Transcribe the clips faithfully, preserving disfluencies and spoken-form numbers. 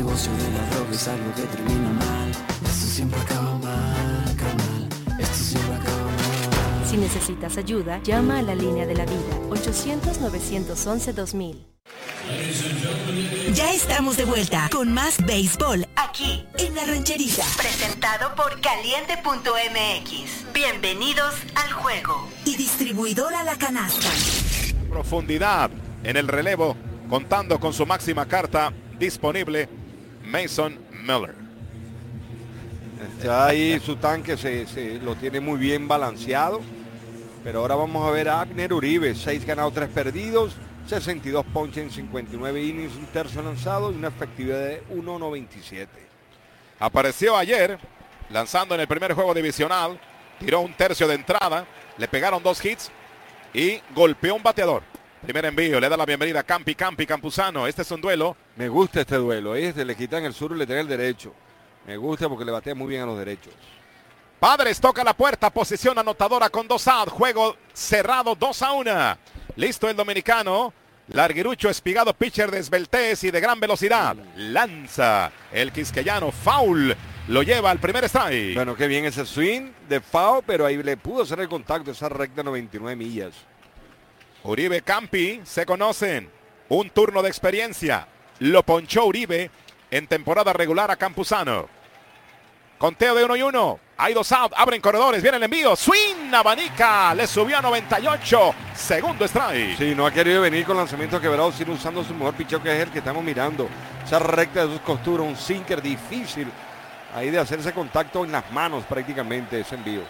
negocio de la droga es algo que termina mal. Esto siempre acaba mal, carnal. Esto siempre acaba mal. Si necesitas ayuda, llama a la línea de la vida, ochocientos, novecientos once, dos mil. Ya estamos de vuelta con más béisbol aquí en La Rancherita. Presentado por Caliente punto M X. Bienvenidos al juego. Y distribuidora La Canasta. Profundidad en el relevo, contando con su máxima carta disponible, Mason Miller. Está ahí, su tanque se, se lo tiene muy bien balanceado. Pero ahora vamos a ver a Abner Uribe, seis ganados, tres perdidos, sesenta y dos ponches en cincuenta y nueve innings, un tercio lanzado y una efectividad de uno noventa y siete. Apareció ayer, lanzando en el primer juego divisional, tiró un tercio de entrada, le pegaron dos hits y golpeó un bateador. Primer envío, le da la bienvenida a Campi, Campi, Campuzano. Este es un duelo. Me gusta este duelo, este le quitan el sur y le traen el derecho. Me gusta porque le batea muy bien a los derechos. Padres toca la puerta, posición anotadora con dos out, juego cerrado dos a uno. Listo el dominicano, larguirucho, espigado, pitcher de esbeltez y de gran velocidad. Lanza el quisqueyano, foul, lo lleva al primer strike. Bueno, qué bien ese swing de foul, pero ahí le pudo hacer el contacto, esa recta noventa y nueve millas. Uribe, Campi, se conocen, un turno de experiencia. Lo ponchó Uribe en temporada regular a Campuzano. Conteo de uno y uno. Hay dos out. Abren corredores. Viene el envío. Swing. Abanica. Le subió a noventa y ocho. Segundo strike. Sí, no ha querido venir con lanzamiento quebrado, sino usando su mejor picheo, que es el que estamos mirando. Esa recta de sus costuras. Un sinker difícil. Ahí de hacerse contacto en las manos prácticamente ese envío.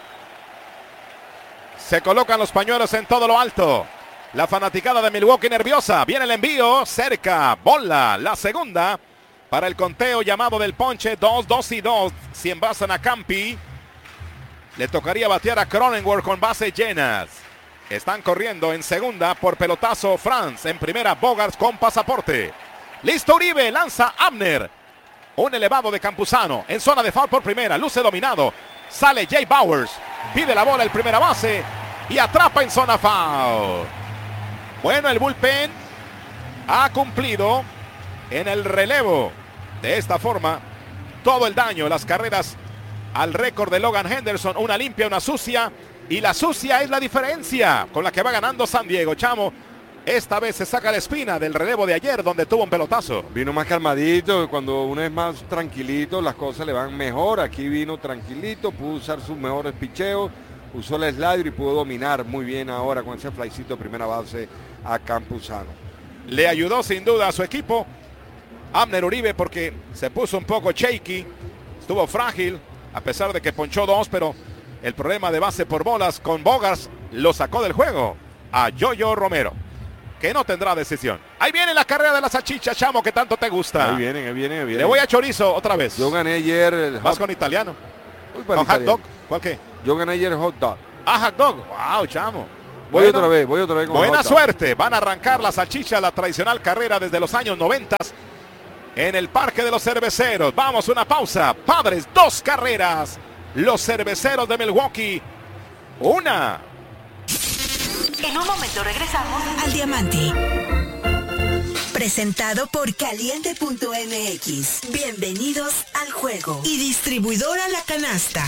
Se colocan los pañuelos en todo lo alto. La fanaticada de Milwaukee nerviosa. Viene el envío. Cerca. Bola. La segunda. Para el conteo llamado del ponche, dos, dos y dos. Si envasan a Campi, le tocaría batear a Cronenworth con bases llenas. Están corriendo en segunda por pelotazo Franz. En primera Bogaerts con pasaporte. Listo Uribe, lanza Abner. Un elevado de Campuzano. En zona de foul por primera, luce dominado. Sale Jay Bowers. Pide la bola el primera base y atrapa en zona foul. Bueno, el bullpen ha cumplido en el relevo. De esta forma, todo el daño, las carreras al récord de Logan Henderson, una limpia, una sucia, y la sucia es la diferencia con la que va ganando San Diego. Chamo, esta vez se saca la espina del relevo de ayer donde tuvo un pelotazo. Vino más calmadito, cuando uno es más tranquilito las cosas le van mejor. Aquí vino tranquilito, pudo usar sus mejores picheos, usó el slider y pudo dominar muy bien ahora con ese flycito de primera base a Campuzano. Le ayudó sin duda a su equipo Abner Uribe porque se puso un poco shaky, estuvo frágil a pesar de que ponchó dos, pero el problema de base por bolas con Bogaerts lo sacó del juego a Yoyo Romero, que no tendrá decisión. Ahí viene la carrera de la salchicha, Chamo, que tanto te gusta. Ahí vienen, ahí vienen, ahí vienen. Le voy a chorizo otra vez. Yo gané ayer el Vas hot... con italiano. Con hot dog. ¿Cuál qué? Yo gané ayer el hot dog. Ah, hot dog. Wow, Chamo. Voy Bueno, otra vez, voy otra vez con buena hot dog. suerte. Van a arrancar la salchicha, la tradicional carrera desde los años noventa en el Parque de los Cerveceros. Vamos, una pausa. Padres, dos carreras. Los Cerveceros de Milwaukee, una. En un momento regresamos al Diamante. Presentado por Caliente punto M X. Bienvenidos al juego. Y distribuidora La Canasta.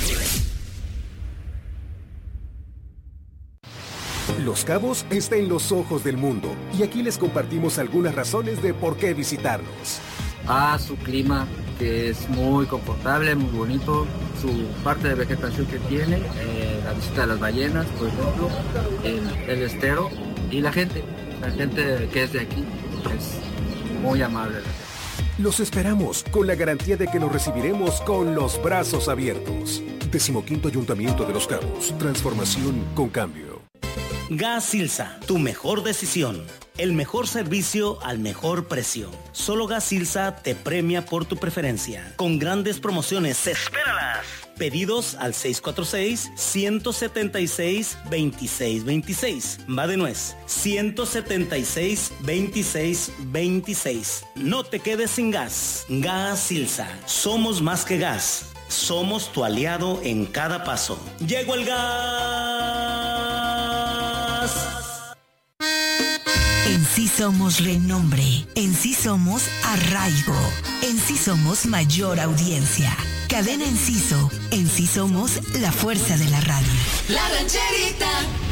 Los Cabos está en los ojos del mundo y aquí les compartimos algunas razones de por qué visitarnos. Ah, su clima, que es muy confortable, muy bonito, su parte de vegetación que tiene, eh, la visita de las ballenas, por ejemplo, el, el estero y la gente, la gente que es de aquí, es muy amable. Los esperamos con la garantía de que los recibiremos con los brazos abiertos. Decimoquinto Ayuntamiento de Los Cabos, transformación con cambio. Gas Silsa, tu mejor decisión. El mejor servicio al mejor precio. Solo Gas Silsa te premia por tu preferencia. Con grandes promociones. ¡Espéralas! Pedidos al seis cuatro seis, uno siete seis, dos seis dos seis. Va de nuez. uno siete seis, dos seis dos seis. No te quedes sin gas. Gas Silsa. Somos más que gas. Somos tu aliado en cada paso. ¡Llegó el gas! En sí somos renombre, en sí somos arraigo, en sí somos mayor audiencia. Cadena Enciso, en sí somos la fuerza de la radio. La Rancherita.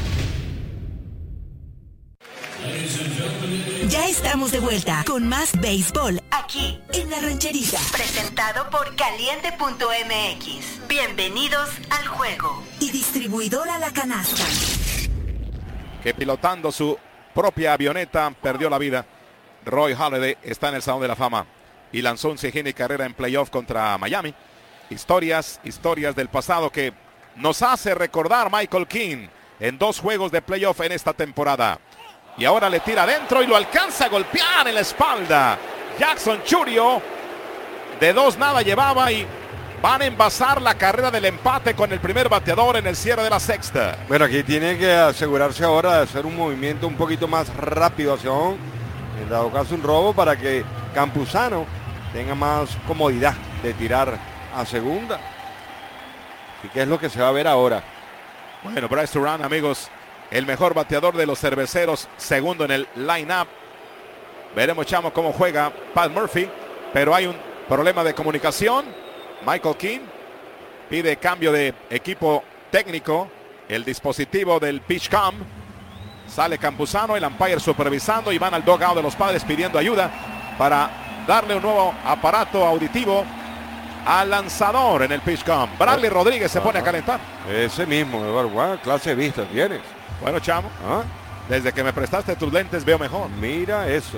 Ya estamos de vuelta con más béisbol aquí en La Rancherita. Presentado por Caliente punto M X. Bienvenidos al juego. Y distribuidora La Canasta. Que pilotando su propia avioneta perdió la vida. Roy Halladay está en el Salón de la Fama y lanzó un cien y carrera en playoff contra Miami. Historias, historias del pasado que nos hace recordar Michael King en dos juegos de playoff en esta temporada. Y ahora le tira adentro y lo alcanza a golpear en la espalda. Jackson Chourio de dos nada llevaba y van a envasar la carrera del empate con el primer bateador en el cierre de la sexta. Bueno, aquí tiene que asegurarse ahora de hacer un movimiento un poquito más rápido hacia home, en dado caso un robo, para que Campuzano tenga más comodidad de tirar a segunda. ¿Y qué es lo que se va a ver ahora? Bueno, Bryce Turan, amigos, el mejor bateador de los cerveceros, segundo en el line-up. Veremos, chamo, cómo juega Pat Murphy, pero hay un problema de comunicación. Michael King pide cambio de equipo técnico, el dispositivo del PitchCom. Sale Campuzano, el umpire supervisando y van al dugout de los Padres pidiendo ayuda para darle un nuevo aparato auditivo al lanzador en el PitchCom. Bradley Rodríguez se pone a calentar. Ese mismo, Eduardo, clase de vista tienes. Bueno, chamo, ¿Ah? desde que me prestaste tus lentes veo mejor. Mira eso.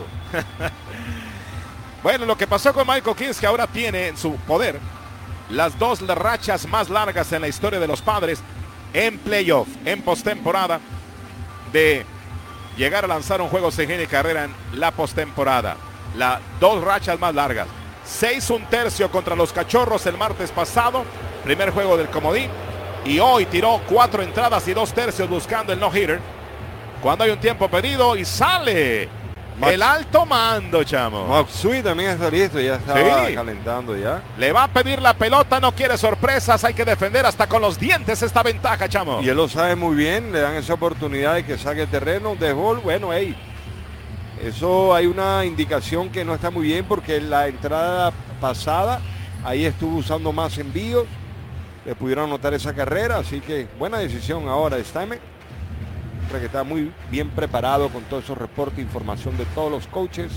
Bueno, lo que pasó con Michael King es que ahora tiene en su poder las dos rachas más largas en la historia de los Padres en playoff, en postemporada, de llegar a lanzar un juego sin y carrera en la postemporada. Las dos rachas más largas. Seis un tercio contra los Cachorros el martes pasado, primer juego del comodín. Y hoy tiró cuatro entradas y dos tercios buscando el no-hitter. Cuando hay un tiempo pedido y sale Max, el alto mando, chamo. Matsui también está listo, ya estaba sí. calentando ya. Le va a pedir la pelota, no quiere sorpresas, hay que defender hasta con los dientes esta ventaja, chamo. Y él lo sabe muy bien, le dan esa oportunidad de que saque terreno de gol. Bueno, hey, eso hay una indicación que no está muy bien porque la entrada pasada ahí estuvo usando más envíos. Le pudieron anotar esa carrera, así que buena decisión ahora de Steinmetz. Creo que está muy bien preparado con todos esos reportes, información de todos los coaches.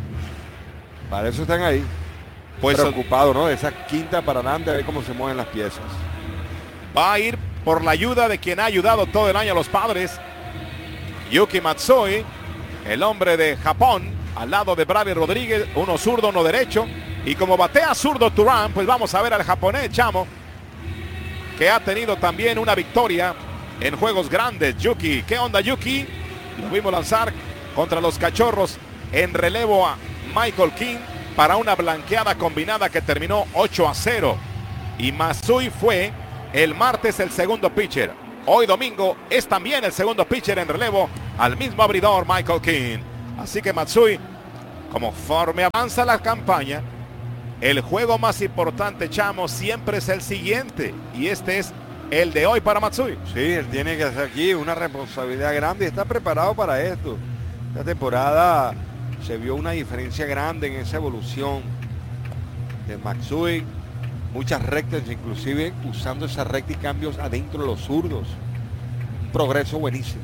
Para eso están ahí. Pues preocupado, ¿no? De esa quinta para adelante, a ver cómo se mueven las piezas. Va a ir por la ayuda de quien ha ayudado todo el año a los Padres. Yuki Matsui, el hombre de Japón, al lado de Bradley Rodríguez, uno zurdo, uno derecho. Y como batea zurdo Turan, pues vamos a ver al japonés, chamo, que ha tenido también una victoria en juegos grandes. Yuki, ¿qué onda, Yuki? Lo vimos lanzar contra los Cachorros en relevo a Michael King para una blanqueada combinada que terminó ocho a cero. Y Matsui fue el martes el segundo pitcher. Hoy domingo es también el segundo pitcher en relevo al mismo abridor Michael King. Así que Matsui, conforme avanza la campaña, el juego más importante, chamo, siempre es el siguiente. Y este es el de hoy para Matsui. Sí, él tiene que hacer aquí una responsabilidad grande y está preparado para esto. Esta temporada se vio una diferencia grande en esa evolución de Matsui. Muchas rectas, inclusive usando esa recta y cambios adentro de los zurdos. Un progreso buenísimo.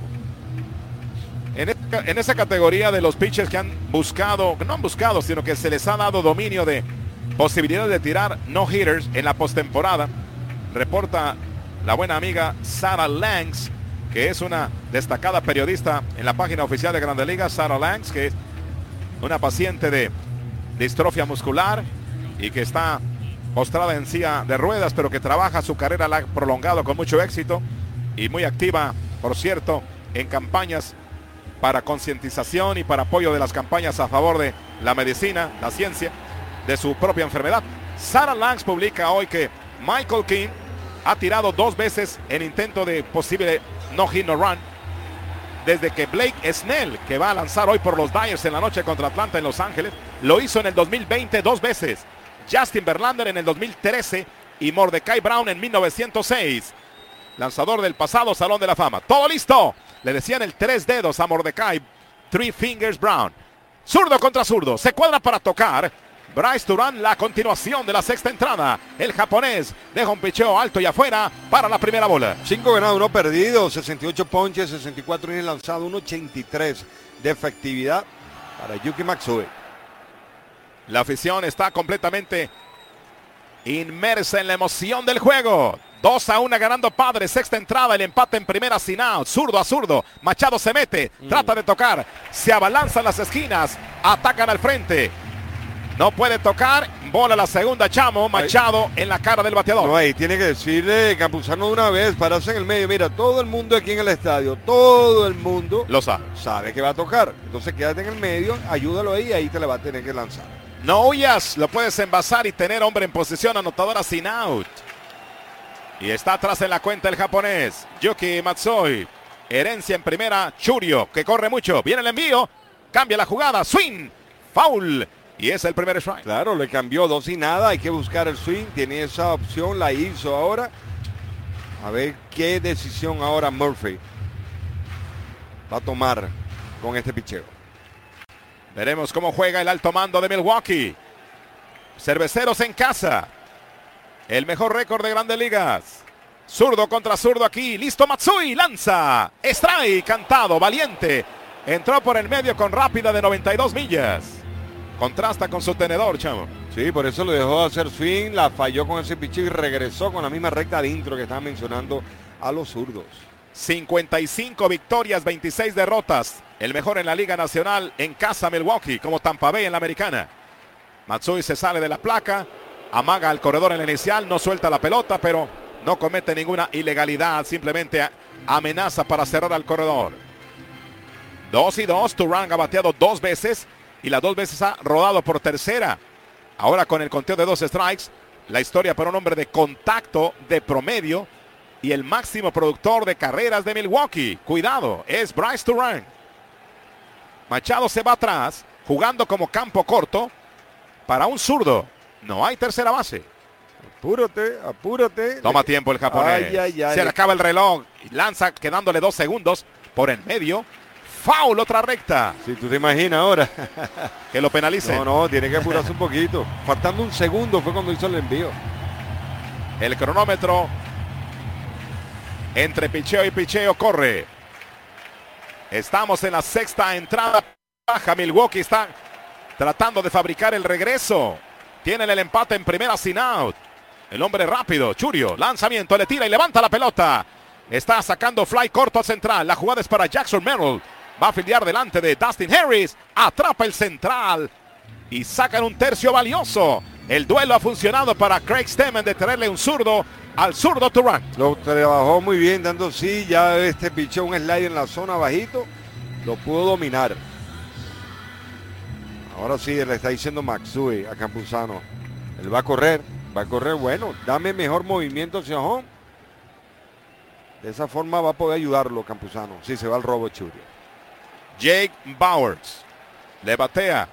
En esa, en esa categoría de los pitchers que han buscado, no han buscado, sino que se les ha dado dominio de posibilidad de tirar no-hitters en la postemporada, reporta la buena amiga Sarah Langs, que es una destacada periodista en la página oficial de Grandes Ligas. Sarah Langs, que es una paciente de distrofia muscular y que está postrada en silla de ruedas, pero que trabaja su carrera, la ha prolongado con mucho éxito y muy activa, por cierto, en campañas para concientización y para apoyo de las campañas a favor de la medicina, la ciencia, de su propia enfermedad. Sarah Langs publica hoy que Michael King ha tirado dos veces en intento de posible no hit no run desde que Blake Snell, que va a lanzar hoy por los Dyers en la noche contra Atlanta en Los Ángeles, lo hizo en el dos mil veinte dos veces. Justin Verlander en el dos mil trece y Mordecai Brown en mil novecientos seis. Lanzador del pasado Salón de la Fama. Todo listo. Le decían el tres dedos a Mordecai Three Fingers Brown. Zurdo contra zurdo. Se cuadra para tocar. Bryce Durán, la continuación de la sexta entrada. El japonés deja un picheo alto y afuera para la primera bola. Cinco ganados, uno perdido, sesenta y ocho ponches, sesenta y cuatro innings lanzados, uno ochenta y tres de efectividad para Yuki Matsui. La afición está completamente inmersa en la emoción del juego. dos a uno ganando Padres, sexta entrada, el empate en primera sin out, zurdo a zurdo. Machado se mete, mm. trata de tocar, se abalanzan las esquinas, atacan al frente. No puede tocar, bola la segunda, Chamo, Machado ahí en la cara del bateador. No, ahí tiene que decirle Campuzano de una vez, pararse en el medio. Mira, todo el mundo aquí en el estadio, todo el mundo lo sabe. Sabe que va a tocar. Entonces quédate en el medio, ayúdalo ahí, ahí te la va a tener que lanzar. No huyas, lo puedes envasar y tener hombre en posición anotadora sin out. Y está atrás en la cuenta el japonés, Yuki Matsui. Herencia en primera, Churio, que corre mucho. Viene el envío, cambia la jugada, swing, foul. Y es el primer strike. Claro, le cambió dos y nada. Hay que buscar el swing. Tiene esa opción, la hizo ahora. A ver qué decisión ahora Murphy va a tomar con este picheo. Veremos cómo juega el alto mando de Milwaukee. Cerveceros en casa. El mejor récord de Grandes Ligas. Zurdo contra zurdo aquí. Listo Matsui. Lanza. Strike. Cantado. Valiente. Entró por el medio con rápida de noventa y dos millas. Contrasta con su tenedor, Chamo. Sí, por eso lo dejó hacer swing, la falló con ese picheo y regresó con la misma recta de intro que estaba mencionando a los zurdos. cincuenta y cinco victorias, veintiséis derrotas. El mejor en la Liga Nacional en casa Milwaukee, como Tampa Bay en la Americana. Matsui se sale de la placa, amaga al corredor en la inicial, no suelta la pelota, pero no comete ninguna ilegalidad, simplemente amenaza para cerrar al corredor. Dos y dos, Turang ha bateado dos veces. Y las dos veces ha rodado por tercera. Ahora con el conteo de dos strikes, la historia para un hombre de contacto de promedio y el máximo productor de carreras de Milwaukee. Cuidado, es Bryce Durán. Machado se va atrás, jugando como campo corto para un zurdo. No hay tercera base. Apúrate, apúrate. Toma tiempo el japonés. Ay, ay, ay. Se le acaba el reloj. Lanza quedándole dos segundos por en medio. Foul, otra recta. Si tú te imaginas ahora. Que lo penalicen. No, no, tiene que apurarse un poquito. Faltando un segundo fue cuando hizo el envío. El cronómetro entre picheo y picheo corre. Estamos en la sexta entrada baja. Milwaukee está tratando de fabricar el regreso. Tienen el empate en primera sin out. El hombre rápido, Churio, lanzamiento, le tira y levanta la pelota. Está sacando fly corto al central. La jugada es para Jackson Merrill. Va a fildear delante de Dustin Harris. Atrapa el central. Y sacan un tercio valioso. El duelo ha funcionado para Craig Stemmen de tenerle un zurdo al zurdo Turang. Lo trabajó muy bien, dando sí. Ya este pichó un slide en la zona bajito. Lo pudo dominar. Ahora sí le está diciendo Matsui a Campuzano. Él va a correr. Va a correr. Bueno, dame mejor movimiento hacia home. De esa forma va a poder ayudarlo Campuzano. Si se va al robo Churio. Jake Bauers le batea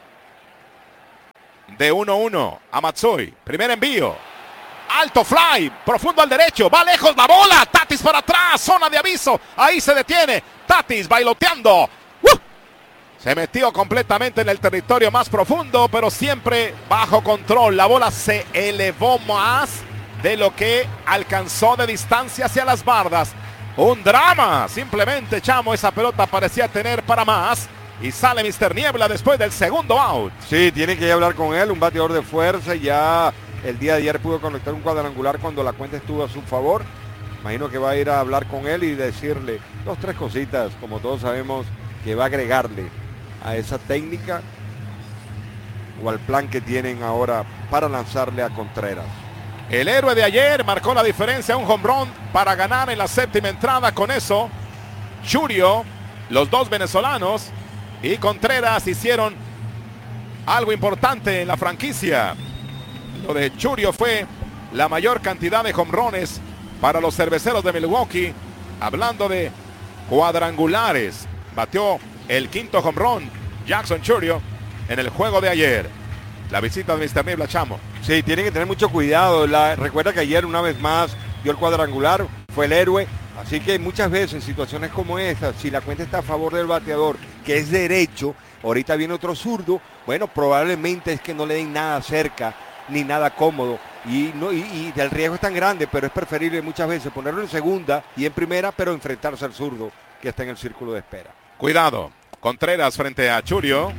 de uno uno a Matsui. Primer envío. Alto fly. Profundo al derecho. Va lejos la bola. Tatis para atrás. Zona de aviso. Ahí se detiene. Tatis bailoteando. ¡Uh! Se metió completamente en el territorio más profundo, pero siempre bajo control. La bola se elevó más de lo que alcanzó de distancia hacia las bardas. Un drama, simplemente, Chamo, esa pelota parecía tener para más. Y sale mister Niebla después del segundo out. Sí, tiene que hablar con él, un bateador de fuerza. Ya el día de ayer pudo conectar un cuadrangular cuando la cuenta estuvo a su favor. Imagino que va a ir a hablar con él y decirle dos, tres cositas, como todos sabemos, que va a agregarle a esa técnica o al plan que tienen ahora para lanzarle a Contreras. El héroe de ayer marcó la diferencia, un home run para ganar en la séptima entrada. Con eso, Churio, los dos venezolanos y Contreras hicieron algo importante en la franquicia. Lo de Churio fue la mayor cantidad de home runs para los cerveceros de Milwaukee. Hablando de cuadrangulares, batió el quinto home run Jackson Churio en el juego de ayer. La visita de mister Niebla, Chamo. Sí, tienen que tener mucho cuidado. La, recuerda que ayer una vez más dio el cuadrangular, fue el héroe. Así que muchas veces en situaciones como estas, si la cuenta está a favor del bateador, que es derecho, ahorita viene otro zurdo, bueno, probablemente es que no le den nada cerca, ni nada cómodo, y, no, y, y el riesgo es tan grande, pero es preferible muchas veces ponerlo en segunda y en primera, pero enfrentarse al zurdo que está en el círculo de espera. Cuidado, Contreras frente a Churio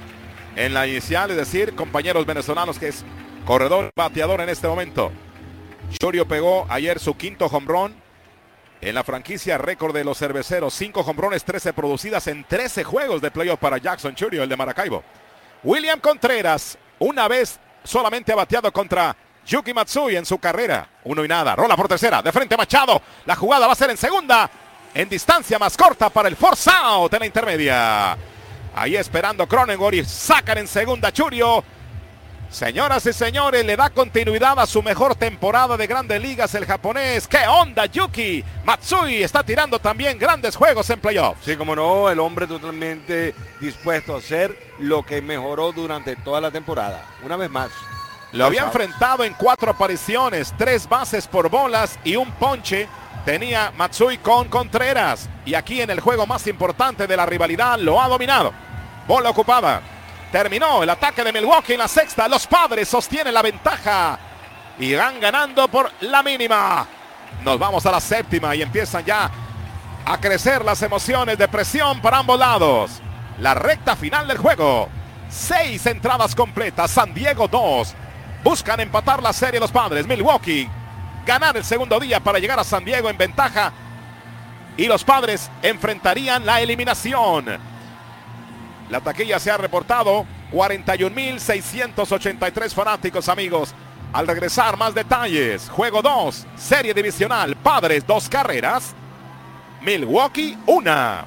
en la inicial, es decir, compañeros venezolanos, que es corredor bateador en este momento. Churio pegó ayer su quinto home run en la franquicia récord de los cerveceros, cinco home runs, trece producidas en trece juegos de playoff para Jackson Churio, el de Maracaibo. William Contreras, una vez solamente ha bateado contra Yuki Matsui en su carrera. Uno y nada. Rola por tercera. De frente Machado. La jugada va a ser en segunda. En distancia más corta para el force out en la intermedia. Ahí esperando Cronenworth y sacan en segunda Churio. Señoras y señores, le da continuidad a su mejor temporada de Grandes Ligas el japonés. ¡Qué onda, Yuki Matsui! Está tirando también grandes juegos en playoffs. Sí, como no, el hombre totalmente dispuesto a hacer lo que mejoró durante toda la temporada. Una vez más. Lo había enfrentado en cuatro apariciones, tres bases por bolas y un ponche. Tenía Matsui con Contreras. Y aquí en el juego más importante de la rivalidad lo ha dominado. Bola ocupada. Terminó el ataque de Milwaukee en la sexta. Los Padres sostienen la ventaja y van ganando por la mínima. Nos vamos a la séptima y empiezan ya a crecer las emociones de presión para ambos lados. La recta final del juego. Seis entradas completas. San Diego dos. Buscan empatar la serie los Padres. Milwaukee ganar el segundo día para llegar a San Diego en ventaja. Y los Padres enfrentarían la eliminación. La taquilla se ha reportado, cuarenta y un mil seiscientos ochenta y tres fanáticos, amigos. Al regresar, más detalles. Juego dos, serie divisional. Padres, dos carreras. Milwaukee, una.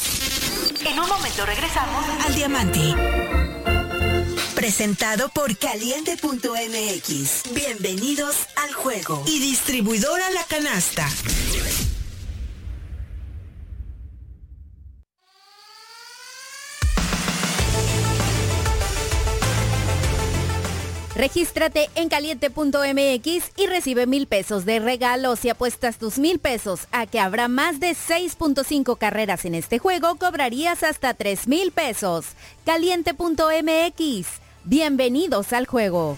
En un momento regresamos al Diamante. Presentado por Caliente punto M X. Bienvenidos al juego. Y distribuidora La Canasta. Regístrate en Caliente punto M X y recibe mil pesos de regalo si apuestas tus mil pesos a que habrá más de seis punto cinco carreras en este juego, cobrarías hasta tres mil pesos. Caliente punto M X. Bienvenidos al juego.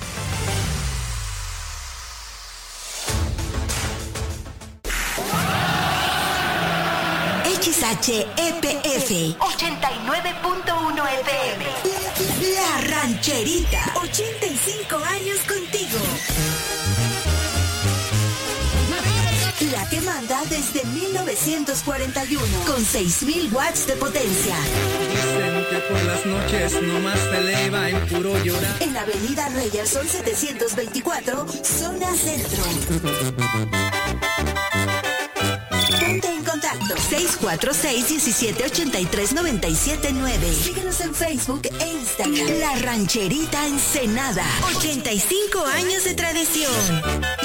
X H E P F ochenta y nueve punto uno F M. La Rancherita. ochenta y cinco años contigo. La que manda desde mil novecientos cuarenta y uno con seis mil watts de potencia. Dicen que por las noches nomás te eleva en puro llorar. En la avenida Reyerson setecientos veinticuatro, zona centro. Ponte en contacto seis cuatro seis, uno siete ocho tres, nueve siete nueve. Síguenos en Facebook e Instagram. La Rancherita Ensenada. ochenta y cinco años de tradición.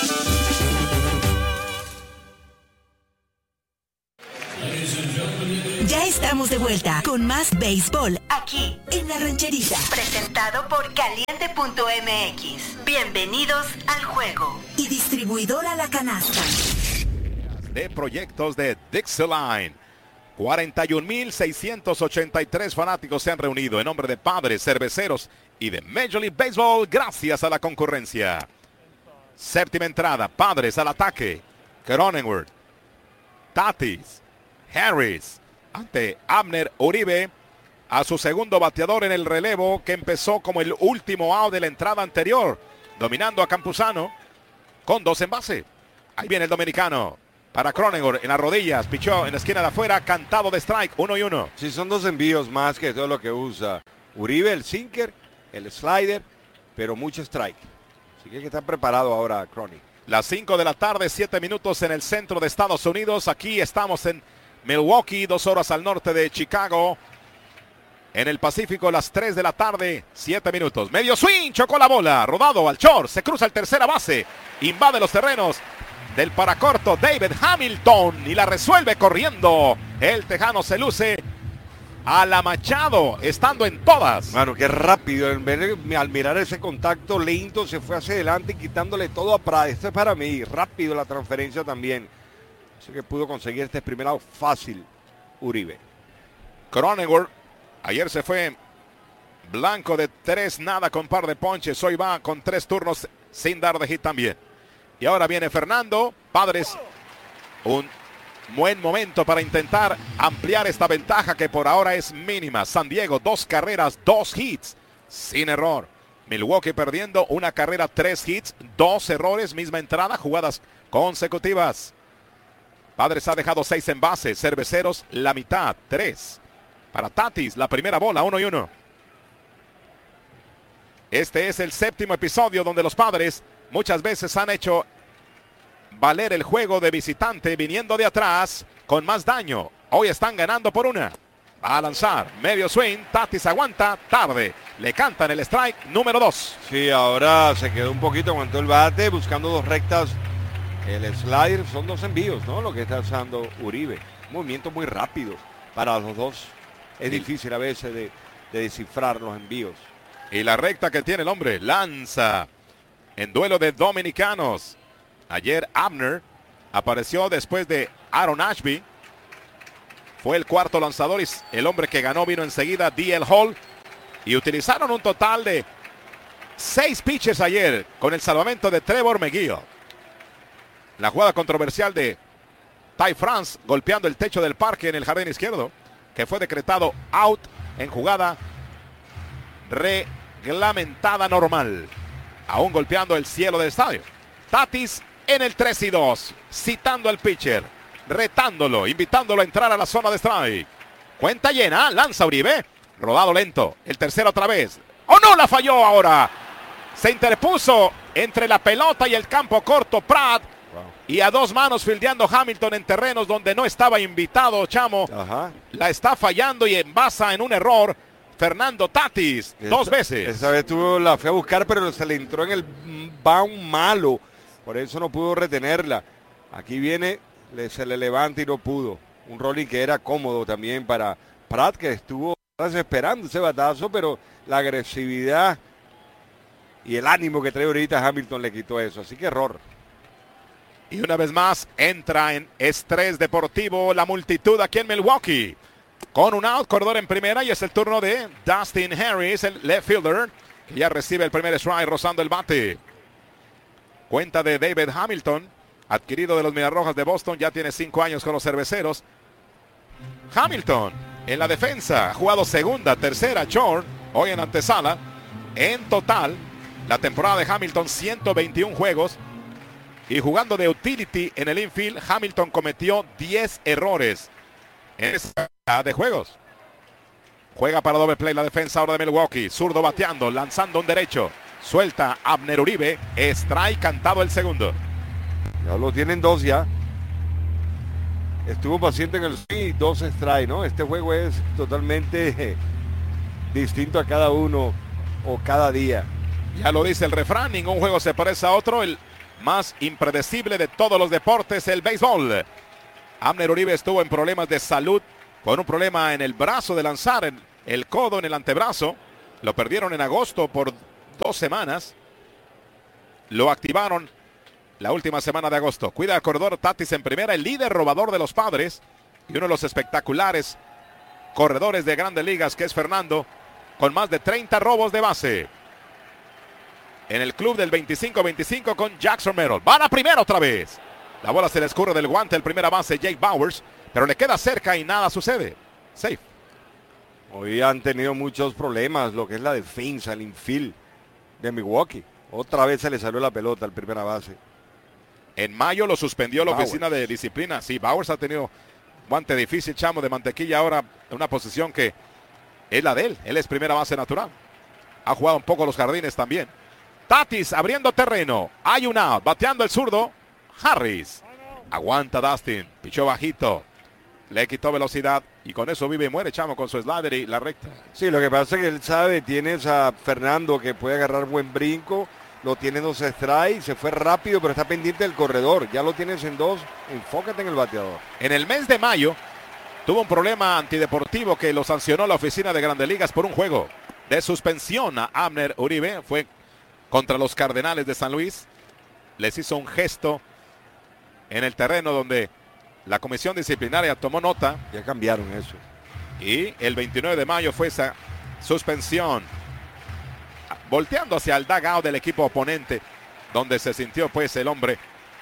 Ya estamos de vuelta con más béisbol aquí en La Rancherita. Presentado por Caliente punto M X. Bienvenidos al juego. Y distribuidora La Canasta. De proyectos de Dixieline. cuarenta y un mil seiscientos ochenta y tres fanáticos se han reunido en nombre de Padres, Cerveceros y de Major League Baseball gracias a la concurrencia. Séptima entrada, Padres al ataque. Cronenworth, Tatis, Harris ante Abner Uribe, a su segundo bateador en el relevo que empezó como el último out de la entrada anterior, dominando a Campuzano con dos en base. Ahí viene el dominicano. Para Cronenworth en las rodillas, pichó en la esquina de afuera, cantado de strike, uno y uno. Sí, son dos envíos más que todo lo que usa Uribe, el sinker, el slider, pero mucho strike. Así que hay que estar preparado ahora, Cronin. Las cinco de la tarde, siete minutos en el centro de Estados Unidos. Aquí estamos en Milwaukee, dos horas al norte de Chicago. En el Pacífico, las tres de la tarde, siete minutos. Medio swing, chocó la bola, rodado al short, se cruza el tercera base, invade los terrenos del paracorto David Hamilton y la resuelve corriendo. El tejano se luce a la Machado, estando en todas. Mano, qué rápido. Al mirar ese contacto lento, se fue hacia adelante quitándole todo a Prada. Esto es para mí. Rápido la transferencia también. Así que pudo conseguir este primer out fácil Uribe. Cronenworth Ayer se fue blanco de tres nada con par de ponches. Hoy va con tres turnos sin dar de hit también. Y ahora viene Fernando. Padres, un buen momento para intentar ampliar esta ventaja que por ahora es mínima. San Diego, dos carreras, dos hits, sin error. Milwaukee perdiendo una carrera, tres hits, dos errores, misma entrada, jugadas consecutivas. Padres ha dejado seis en base, Cerveceros la mitad, tres. Para Tatis, la primera bola, uno y uno. Este es el séptimo episodio donde los Padres muchas veces han hecho valer el juego de visitante viniendo de atrás con más daño. Hoy están ganando por una. Va a lanzar, medio swing, Tatis aguanta, tarde. Le cantan el strike número dos. Sí, ahora se quedó un poquito, aguantó el bate, buscando dos rectas. El slider, son dos envíos, ¿no? Lo que está usando Uribe. Movimiento muy rápido para los dos. Es sí. difícil a veces de, de descifrar los envíos. Y la recta que tiene el hombre, lanza en duelo de dominicanos. Ayer Abner apareció después de Aaron Ashby. Fue el cuarto lanzador y el hombre que ganó vino enseguida, D L Hall. Y utilizaron un total de seis pitches ayer con el salvamento de Trevor McGill. La jugada controversial de Ty France golpeando el techo del parque en el jardín izquierdo, que fue decretado out en jugada reglamentada normal. Aún golpeando el cielo del estadio. Tatis en el tres y dos, citando al pitcher, retándolo, invitándolo a entrar a la zona de strike. Cuenta llena, lanza Uribe, rodado lento, el tercero otra vez. ¡Oh no, la falló ahora! Se interpuso entre la pelota y el campo corto Pratt. Wow. Y a dos manos fildeando Hamilton en terrenos donde no estaba invitado, Chamo. Ajá. La está fallando y envasa en un error Fernando Tatis, esta, dos veces. Esa vez tuvo la fue a buscar, pero se le entró en el bound malo. Por eso no pudo retenerla. Aquí viene, le, se le levanta y no pudo. Un rolling que era cómodo también para Pratt, que estuvo desesperando ese batazo, pero la agresividad y el ánimo que trae ahorita Hamilton le quitó eso. Así que error. Y una vez más entra en estrés deportivo la multitud aquí en Milwaukee. Con un out, corredor en primera, y es el turno de Dustin Harris, el left fielder, que ya recibe el primer strike rozando el bate. Cuenta de David Hamilton, adquirido de los Mediarrojas de Boston, ya tiene cinco años con los Cerveceros. Hamilton en la defensa, ha jugado segunda, tercera, short, hoy en antesala. En total, la temporada de Hamilton, ciento veintiún juegos. Y jugando de utility en el infield, Hamilton cometió diez errores en esa de juegos. Juega para doble play la defensa ahora de Milwaukee. Zurdo bateando, lanzando un derecho. Suelta Abner Uribe. Strike cantado el segundo. Ya lo tienen dos ya. Estuvo paciente en el sí, dos strike, ¿no? Este juego es totalmente distinto a cada uno o cada día. Ya lo dice el refrán, ningún juego se parece a otro. El más impredecible de todos los deportes, el béisbol. Abner Uribe estuvo en problemas de salud con un problema en el brazo de lanzar, en el codo, en el antebrazo. Lo perdieron en agosto por dos semanas. Lo activaron la última semana de agosto. Cuida al corredor Tatis en primera, el líder robador de los Padres y uno de los espectaculares corredores de Grandes Ligas, que es Fernando, con más de treinta robos de base. En el club del veinticinco veinticinco con Jackson Merrill. Van a primera otra vez. La bola se le escurre del guante el primera base Jake Bauers, pero le queda cerca y nada sucede. Safe. Hoy han tenido muchos problemas lo que es la defensa, el infield de Milwaukee. Otra vez se le salió la pelota al primera base. En mayo lo suspendió la Bauers. oficina de disciplina. Sí, Bauers ha tenido guante difícil, Chamo, de mantequilla ahora en una posición que es la de él. Él es primera base natural. Ha jugado un poco los jardines también. Tatis abriendo terreno. Hay un out. Bateando el zurdo. Harris. Aguanta Dustin. Pichó bajito. Le quitó velocidad. Y con eso vive y muere, Chamo, con su slider y la recta. Sí, lo que pasa es que él sabe, tienes a Fernando que puede agarrar buen brinco. Lo tiene dos strikes. Se fue rápido, pero está pendiente del corredor. Ya lo tienes en dos. Enfócate en el bateador. En el mes de mayo tuvo un problema antideportivo que lo sancionó la oficina de Grandes Ligas por un juego de suspensión a Abner Uribe. Fue contra los Cardenales de San Luis. Les hizo un gesto en el terreno donde la comisión disciplinaria tomó nota. Ya cambiaron eso. Y el veintinueve de mayo fue esa suspensión. Volteando hacia el dugout del equipo oponente, donde se sintió pues el hombre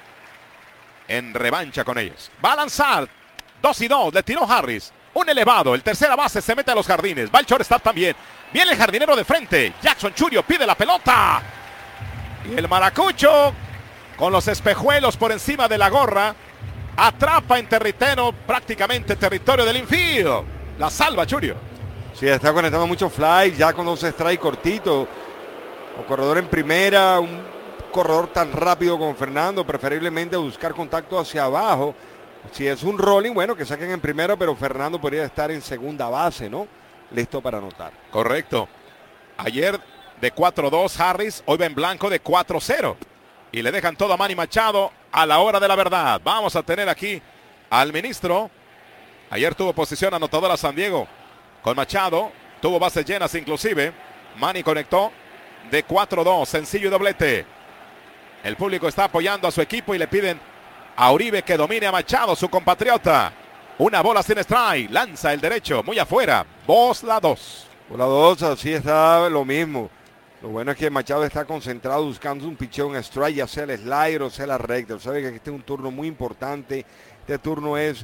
en revancha con ellos. Va a lanzar. Dos y dos. Le tiró Harris. Un elevado. El tercera base se mete a los jardines. Va el shortstop también. Viene el jardinero de frente. Jackson Churio pide la pelota. Y el maracucho, con los espejuelos por encima de la gorra, atrapa en territeno, prácticamente territorio del infield. La salva Churio. Sí, está conectando muchos flies, ya con dos strikes cortitos. O corredor en primera, un corredor tan rápido como Fernando, preferiblemente buscar contacto hacia abajo. Si es un rolling, bueno, que saquen en primera, pero Fernando podría estar en segunda base, ¿no? Listo para anotar. Correcto. Ayer de cuatro dos Harris, hoy va en blanco de cuatro cero. Y le dejan todo a Manny Machado a la hora de la verdad. Vamos a tener aquí al ministro. Ayer tuvo posición anotadora San Diego con Machado. Tuvo bases llenas inclusive. Manny conectó de cuatro dos, sencillo y doblete. El público está apoyando a su equipo y le piden a Uribe que domine a Machado, su compatriota. Una bola sin strike, lanza el derecho, muy afuera. Bola dos. Bola dos, así está lo mismo. Lo bueno es que Machado está concentrado buscando un picheo en strike, ya sea el slider o sea la recta. Sabe que este es un turno muy importante. Este turno es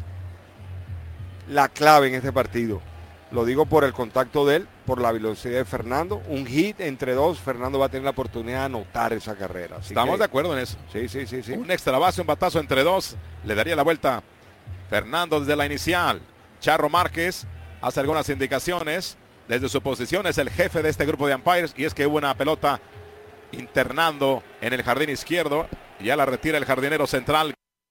la clave en este partido. Lo digo por el contacto de él, por la velocidad de Fernando. Un hit entre dos, Fernando va a tener la oportunidad de anotar esa carrera. Así Estamos que, de acuerdo en eso. Sí, sí, sí, sí. Un extra base, un batazo entre dos. Le daría la vuelta Fernando desde la inicial. Charro Márquez hace algunas indicaciones. Desde su posición es el jefe de este grupo de umpires. Y es que hubo una pelota internando en el jardín izquierdo. Ya la retira el jardinero central.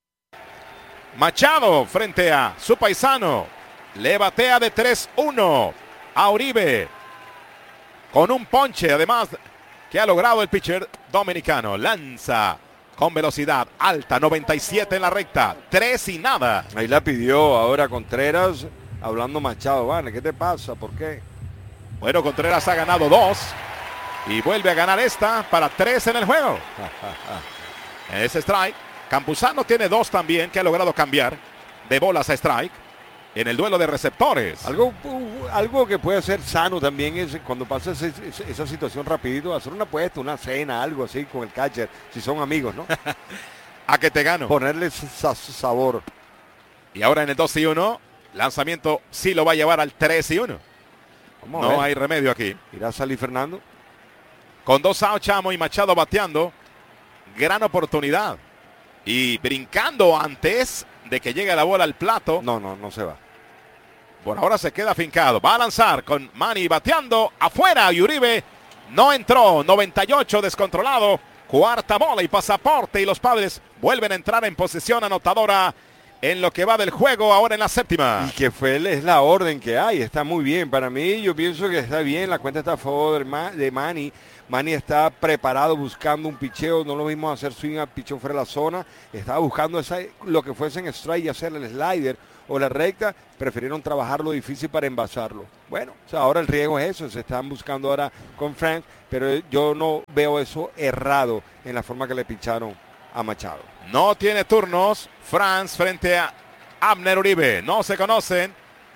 Machado frente a su paisano. Le batea de tres uno a Uribe. Con un ponche además que ha logrado el pitcher dominicano. Lanza con velocidad alta, noventa y siete en la recta. Tres y nada. Ahí la pidió ahora Contreras, hablando Machado. Vale, ¿qué te pasa? ¿Por qué? Bueno, Contreras ha ganado dos. Y vuelve a ganar esta para tres en el juego. Ese strike. Campuzano tiene dos también que ha logrado cambiar de bolas a strike. En el duelo de receptores. Algo, algo que puede ser sano también es cuando pasa ese, esa situación rapidito, hacer una apuesta, una cena, algo así con el catcher, si son amigos, ¿no? A que te gano. Ponerle sa sabor. Y ahora en el dos y uno, lanzamiento sí lo va a llevar al tres y uno. Vamos no hay remedio aquí. ¿Irá a salir Fernando? Con dos outs, Chamo y Machado bateando. Gran oportunidad. Y brincando antes de que llegue la bola al plato. No, no, no se va. Por ahora se queda fincado. Va a lanzar con Manny bateando afuera. Y Uribe no entró. noventa y ocho descontrolado. Cuarta bola y pasaporte. Y los Padres vuelven a entrar en posición anotadora en lo que va del juego ahora en la séptima. Y que fue es la orden que hay. Está muy bien. Para mí yo pienso que está bien. La cuenta está a favor de Manny. Manny está preparado buscando un picheo. No lo mismo hacer swing a picheo fuera de la zona. Estaba buscando esa, lo que fuese en strike y hacer el slider o la recta. Prefirieron trabajar lo difícil para envasarlo. Bueno, o sea, ahora el riesgo es eso. Se están buscando ahora con Frank. Pero yo no veo eso errado en la forma que le pincharon a Machado. No tiene turnos Franz frente a Abner Uribe. No se conocen.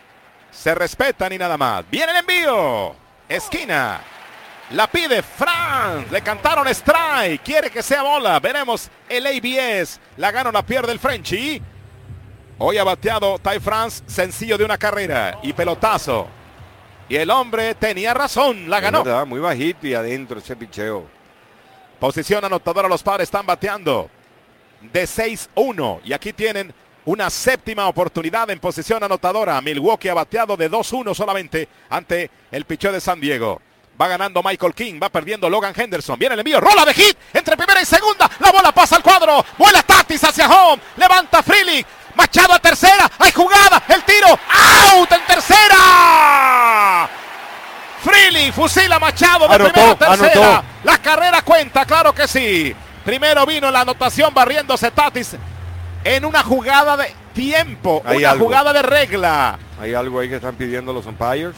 Se respetan y nada más. Viene el envío. Esquina. La pide Franz. Le cantaron strike. Quiere que sea bola. Veremos el A B S. La gana o la pierde el Frenchy. Hoy ha bateado Ty France. Sencillo de una carrera. Y pelotazo. Y el hombre tenía razón. La ganó. Verdad, muy bajito y adentro ese picheo. Posición anotadora. Los Padres están bateando de seis uno. Y aquí tienen una séptima oportunidad en posición anotadora. Milwaukee ha bateado de dos uno solamente ante el picheo de San Diego. Va ganando Michael King, va perdiendo Logan Henderson. Viene el envío, rola de hit entre primera y segunda. La bola pasa al cuadro, vuela Tatis hacia home. Levanta Freely, Machado a tercera. Hay jugada, el tiro, out en tercera. Freely fusila Machado de Anotó, primera a tercera. anotó. La carrera cuenta, claro que sí. Primero vino la anotación barriéndose Tatis en una jugada de tiempo, Hay una algo. jugada de regla. Hay algo ahí que están pidiendo los umpires.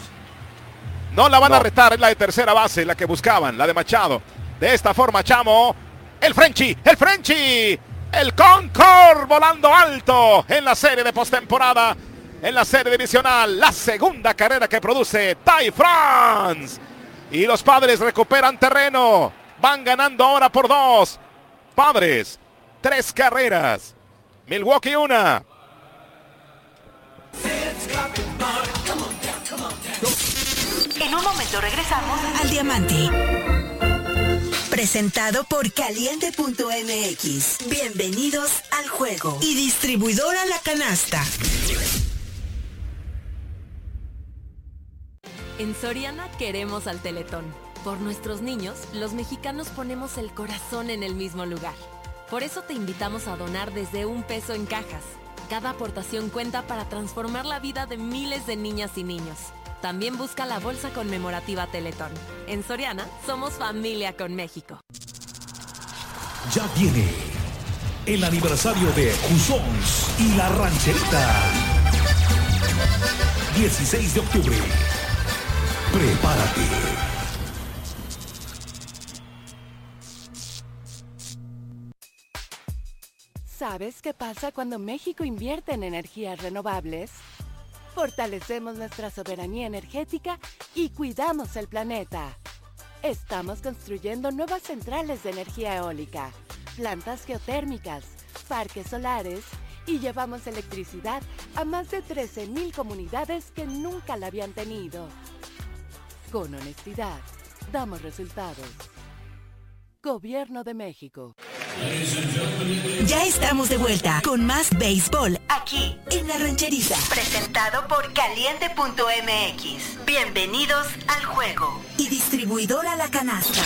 No la van No. a retar, es la de tercera base, la que buscaban, la de Machado. De esta forma, Chamo, el Frenchy, el Frenchy, el Concord volando alto en la serie de postemporada en la serie divisional. La segunda carrera que produce Ty France. Y los Padres recuperan terreno. Van ganando ahora por dos. Padres, tres carreras. Milwaukee una. En un momento regresamos al Diamante. Presentado por Caliente punto M X. Bienvenidos al juego. Y distribuidora La Canasta. En Soriana queremos al Teletón. Por nuestros niños, los mexicanos ponemos el corazón en el mismo lugar. Por eso te invitamos a donar desde un peso en cajas. Cada aportación cuenta para transformar la vida de miles de niñas y niños. También busca la bolsa conmemorativa Teletón. En Soriana, somos familia con México. Ya viene el aniversario de Cusons y La Rancherita. dieciséis de octubre. Prepárate. ¿Sabes qué pasa cuando México invierte en energías renovables? Fortalecemos nuestra soberanía energética y cuidamos el planeta. Estamos construyendo nuevas centrales de energía eólica, plantas geotérmicas, parques solares y llevamos electricidad a más de trece mil comunidades que nunca la habían tenido. Con honestidad, damos resultados. Gobierno de México. Ya estamos de vuelta con más béisbol aquí en La Rancherita. Presentado por Caliente punto M X. Bienvenidos al juego. Y distribuidora La Canasta.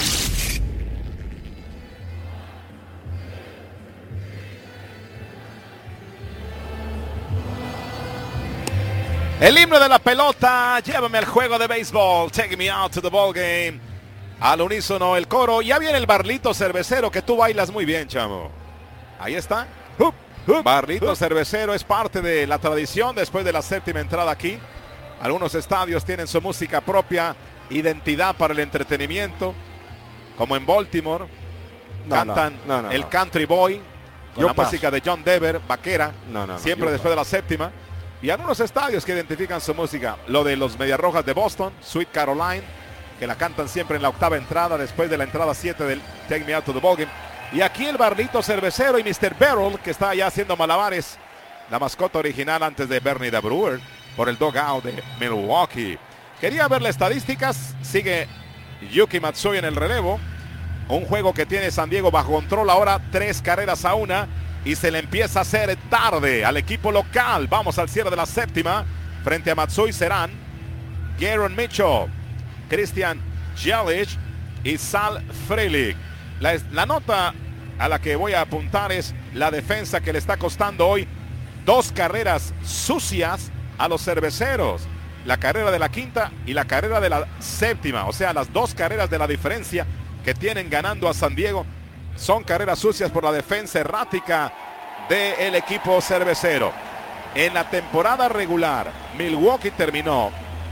El himno de la pelota, llévame al juego de béisbol, take me out to the ball game. Al unísono el coro, ya viene el Barlito Cervecero que tú bailas muy bien, chamo. Ahí está. Hup, hup, Barlito hup. Cervecero es parte de la tradición después de la séptima entrada aquí. Algunos estadios tienen su música propia, identidad para el entretenimiento, como en Baltimore. No, cantan no, no, no, el no. Country Boy, con yo la paso. música de John Denver, vaquera, no, no, no, siempre después paso. de la séptima. Y algunos estadios que identifican su música, lo de los Medias Rojas de Boston, Sweet Caroline, que la cantan siempre en la octava entrada, después de la entrada siete del Take Me Out to the Ballgame. Y aquí el Barlito Cervecero y mister Barrel, que está ya haciendo malabares, la mascota original antes de Bernie the Brewer, por el dugout de Milwaukee. Quería ver las estadísticas, sigue Yuki Matsui en el relevo, un juego que tiene San Diego bajo control ahora, tres carreras a una, y se le empieza a hacer tarde al equipo local. Vamos al cierre de la séptima, frente a Matsui serán Garen Mitchell, Christian Yelich y Sal Frelick. La, la nota a la que voy a apuntar es la defensa que le está costando hoy dos carreras sucias a los cerveceros. La carrera de la quinta y la carrera de la séptima. O sea, las dos carreras de la diferencia que tienen ganando a San Diego son carreras sucias por la defensa errática del equipo cervecero. En la temporada regular, Milwaukee terminó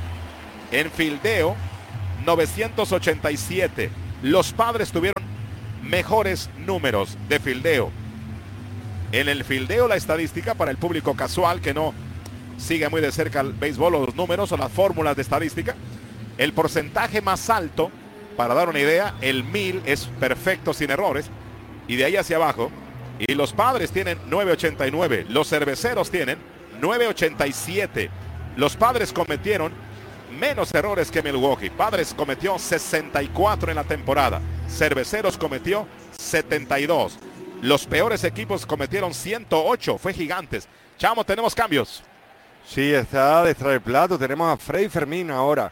en fildeo novecientos ochenta y siete. Los Padres tuvieron mejores números de fildeo. En el fildeo, la estadística para el público casual que no sigue muy de cerca el béisbol o los números o las fórmulas de estadística, el porcentaje más alto, para dar una idea, el mil es perfecto sin errores, y de ahí hacia abajo, y los Padres tienen nueve ochenta y nueve, los cerveceros tienen nueve ochenta y siete. Los Padres cometieron menos errores que Milwaukee. Padres cometió sesenta y cuatro en la temporada. Cerveceros cometió setenta y dos. Los peores equipos cometieron ciento ocho. Fue Gigantes. Chamo, tenemos cambios. Sí, está detrás del plato. Tenemos a Freddy Fermín ahora,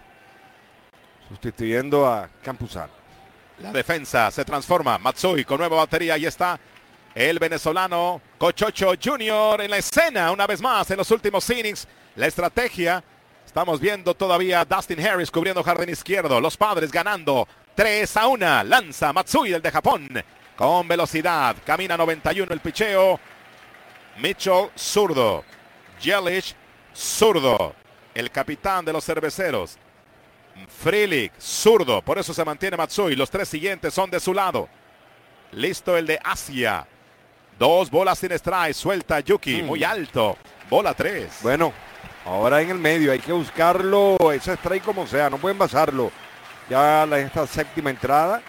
sustituyendo a Campuzano. La defensa se transforma. Matsui con nueva batería. Ahí está el venezolano Cochocho junior en la escena una vez más en los últimos innings. La estrategia. Estamos viendo todavía a Dustin Harris cubriendo jardín izquierdo. Los Padres ganando tres a uno. Lanza Matsui, el de Japón, con velocidad. Camina noventa y uno el picheo. Mitchell, zurdo. Yelich, zurdo. El capitán de los cerveceros. Frelick, zurdo. Por eso se mantiene Matsui. Los tres siguientes son de su lado. Listo el de Asia. Dos bolas sin strike. Suelta Yuki. Mm. Muy alto. Bola tres. Bueno. Ahora en el medio hay que buscarlo, ese strike como sea, no pueden basarlo. Ya la, esta séptima entrada.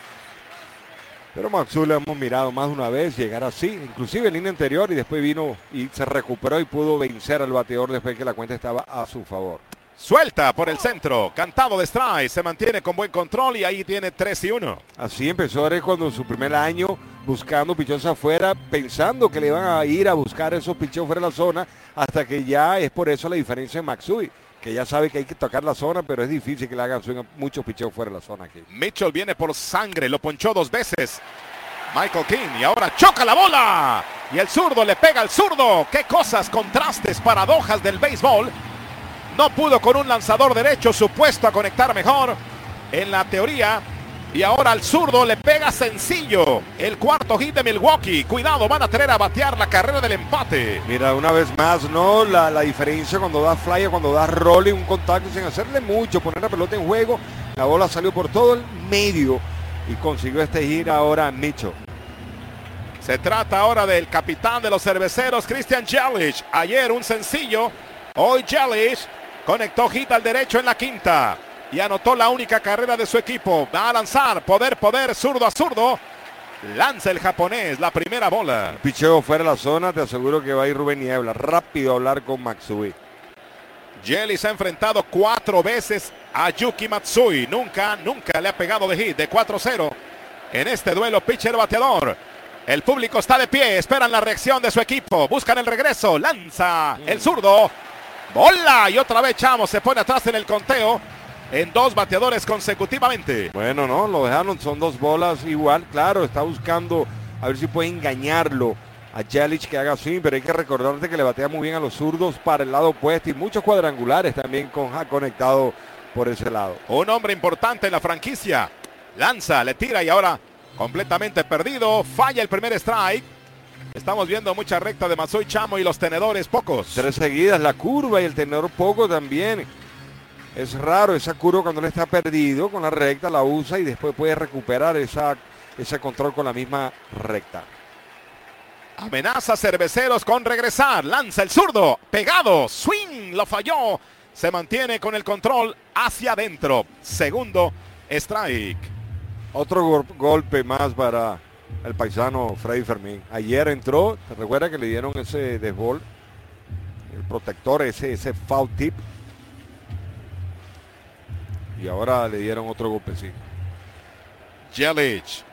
Pero Matsui lo hemos mirado más de una vez llegar así, inclusive en línea anterior, y después vino y se recuperó y pudo vencer al bateador después que la cuenta estaba a su favor. Suelta por el centro, cantado de strike, se mantiene con buen control y ahí tiene tres y uno. Así empezó Eres cuando en su primer año buscando picheos afuera, pensando que le iban a ir a buscar esos picheos fuera de la zona, hasta que ya es por eso la diferencia en Matsui, que ya sabe que hay que tocar la zona, pero es difícil que le hagan swing muchos picheos fuera de la zona aquí. Mitchell viene por sangre, lo ponchó dos veces Michael King y ahora choca la bola y el zurdo le pega al zurdo. Qué cosas, contrastes, paradojas del béisbol. No pudo con un lanzador derecho supuesto a conectar mejor en la teoría. Y ahora al zurdo le pega sencillo. El cuarto hit de Milwaukee. Cuidado, van a tener a batear la carrera del empate. Mira, una vez más, ¿no? La, la diferencia cuando da fly, cuando da rolling, un contacto sin hacerle mucho, poner la pelota en juego. La bola salió por todo el medio y consiguió este hit ahora Mitchell. Se trata ahora del capitán de los cerveceros, Christian Yelich. Ayer un sencillo. Hoy Yelich conectó hit al derecho en la quinta. Y anotó la única carrera de su equipo. Va a lanzar, poder, poder, zurdo a zurdo. Lanza el japonés, la primera bola. Picheo fuera de la zona, te aseguro que va a ir Rubén Niebla. Rápido a hablar con Matsui. Yelich ha enfrentado cuatro veces a Yuki Matsui. Nunca, nunca le ha pegado de hit, de cuatro cero. En este duelo, pitcher bateador. El público está de pie, esperan la reacción de su equipo. Buscan el regreso, lanza el zurdo. Bola, y otra vez Chamo se pone atrás en el conteo. En dos bateadores consecutivamente. Bueno, no, lo dejaron, son dos bolas igual. Claro, está buscando a ver si puede engañarlo a Yelich que haga swing, pero hay que recordarte que le batea muy bien a los zurdos para el lado opuesto y muchos cuadrangulares también con ha conectado por ese lado. Un hombre importante en la franquicia. Lanza, le tira y ahora completamente perdido. Falla el primer strike. Estamos viendo mucha recta de Matsui, Chamo, y los tenedores pocos. Tres seguidas, la curva y el tenedor poco también. Es raro esa curva cuando le está perdido, con la recta la usa y después puede recuperar esa, ese control con la misma recta. Amenaza Cerveceros con regresar, lanza el zurdo, pegado, swing, lo falló. Se mantiene con el control hacia adentro. Segundo strike. Otro go golpe más para el paisano Freddy Fermín. Ayer entró, ¿te recuerda que le dieron ese desbol? El protector, ese, ese foul tip. Y ahora le dieron otro golpecito. Yelich,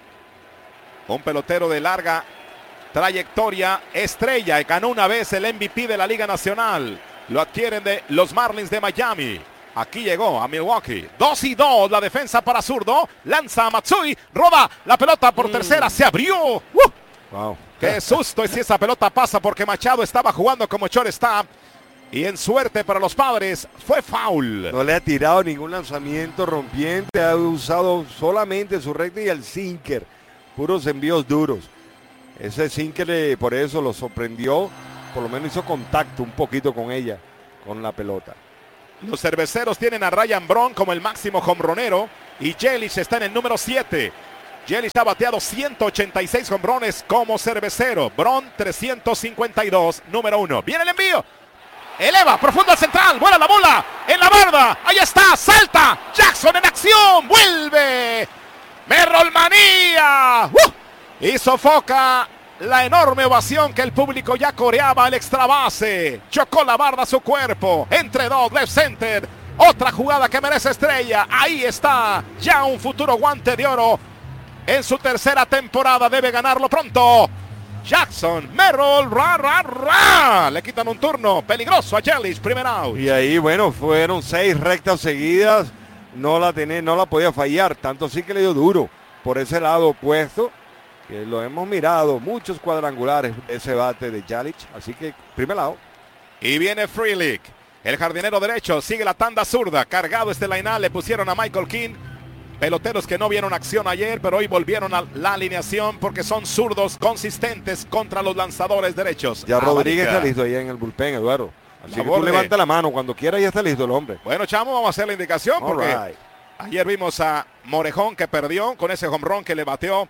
un pelotero de larga trayectoria, estrella, y ganó una vez el M V P de la Liga Nacional. Lo adquieren de los Marlins de Miami. Aquí llegó a Milwaukee. Dos y dos, la defensa para zurdo. Lanza a Matsui, roba la pelota por mm. tercera, se abrió. ¡Uh! Wow. Qué susto es si esa pelota pasa, porque Machado estaba jugando como shortstop. Y en suerte para los Padres, fue foul. No le ha tirado ningún lanzamiento rompiente, ha usado solamente su recta y el sinker. Puros envíos duros. Ese sinker por eso lo sorprendió, por lo menos hizo contacto un poquito con ella, con la pelota. Los cerveceros tienen a Ryan Braun como el máximo jonronero y Yelich está en el número siete. Yelich ha bateado ciento ochenta y seis jonrones como cervecero. Braun trescientos cincuenta y dos, número uno. Viene el envío. Eleva, profundo al central, vuela la bola, en la barda, ahí está, salta, Jackson en acción, vuelve, Merrill Manía, ¡uh! Y sofoca la enorme ovación que el público ya coreaba al extra base, chocó la barda a su cuerpo, entre dos, left center, otra jugada que merece estrella, ahí está, ya un futuro guante de oro, en su tercera temporada debe ganarlo pronto. Jackson, Merrill, ra, ra, ra. Le quitan un turno peligroso a Yelich, primer out. Y ahí, bueno, fueron seis rectas seguidas. No la tenía, no la podía fallar. Tanto sí que le dio duro por ese lado opuesto. Que lo hemos mirado, muchos cuadrangulares ese bate de Yelich. Así que, primer out. Y viene Frelick. El jardinero derecho sigue la tanda zurda. Cargado este line-up, le pusieron a Michael King. Peloteros que no vieron acción ayer, pero hoy volvieron a la alineación porque son zurdos consistentes contra los lanzadores derechos. Ya Rodríguez está listo ahí en el bullpen, Eduardo. Así que tú levanta la mano cuando quiera, ya está listo el hombre. Bueno, Chamo, vamos a hacer la indicación All porque right. Ayer vimos a Morejón que perdió con ese home run que le bateó